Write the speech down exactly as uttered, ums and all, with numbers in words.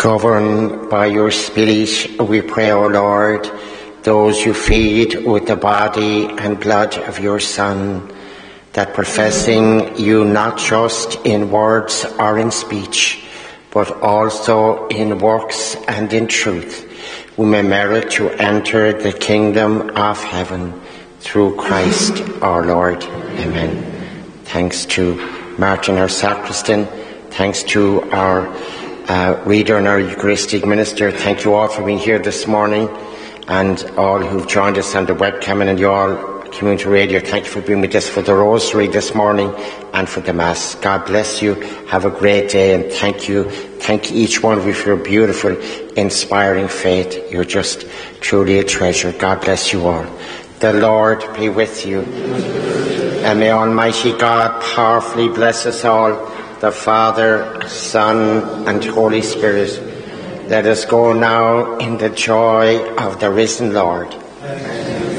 Govern by your Spirit, we pray, O Lord, those you feed with the body and blood of your Son, that professing you not just in words or in speech, but also in works and in truth, we may merit to enter the kingdom of heaven through Christ our Lord. Amen. Thanks to Martin, our sacristan. Thanks to our uh, reader and our Eucharistic minister. Thank you all for being here this morning, and all who've joined us on the webcam and you all Community Radio. Thank you for being with us for the Rosary this morning and for the Mass. God bless you. Have a great day, and thank you. Thank each one of you for your beautiful, inspiring faith. You're just truly a treasure. God bless you all. The Lord be with you. And may Almighty God powerfully bless us all, the Father, Son, and Holy Spirit. Let us go now in the joy of the risen Lord. Amen.